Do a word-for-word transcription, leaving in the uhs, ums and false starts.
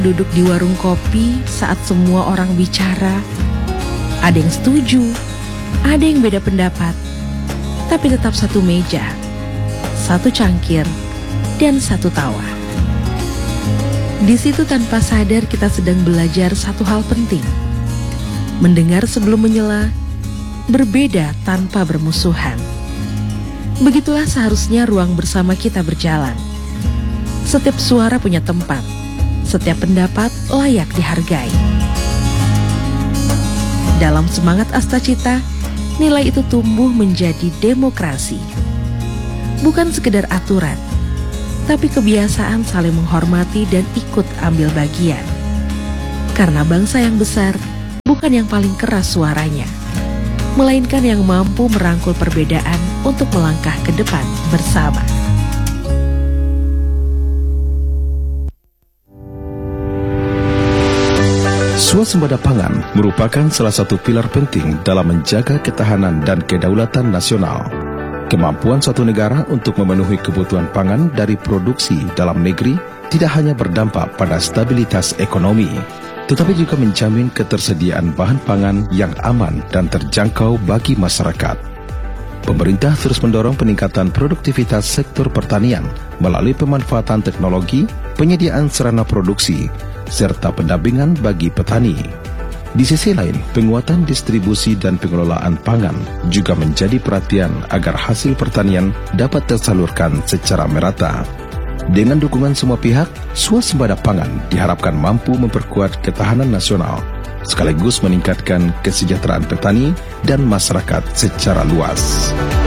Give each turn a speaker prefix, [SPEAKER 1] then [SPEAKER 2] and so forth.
[SPEAKER 1] Duduk di warung kopi saat semua orang bicara, ada yang setuju, ada yang beda pendapat, tapi tetap satu meja, satu cangkir, dan satu tawa. Di situ tanpa sadar kita sedang belajar satu hal penting. Mendengar sebelum menyela, berbeda tanpa bermusuhan. Begitulah seharusnya ruang bersama kita berjalan. Setiap suara punya tempat. Setiap pendapat layak dihargai. Dalam semangat Astacita, nilai itu tumbuh menjadi demokrasi. Bukan sekedar aturan, tapi kebiasaan saling menghormati dan ikut ambil bagian. Karena bangsa yang besar bukan yang paling keras suaranya, melainkan yang mampu merangkul perbedaan untuk melangkah ke depan bersama.
[SPEAKER 2] Swasembada pangan merupakan salah satu pilar penting dalam menjaga ketahanan dan kedaulatan nasional. Kemampuan suatu negara untuk memenuhi kebutuhan pangan dari produksi dalam negeri tidak hanya berdampak pada stabilitas ekonomi, tetapi juga menjamin ketersediaan bahan pangan yang aman dan terjangkau bagi masyarakat. Pemerintah terus mendorong peningkatan produktivitas sektor pertanian melalui pemanfaatan teknologi, penyediaan sarana produksi, serta pendampingan bagi petani. Di sisi lain, penguatan distribusi dan pengelolaan pangan juga menjadi perhatian agar hasil pertanian dapat tersalurkan secara merata. Dengan dukungan semua pihak, swasembada pangan diharapkan mampu memperkuat ketahanan nasional, sekaligus meningkatkan kesejahteraan petani dan masyarakat secara luas.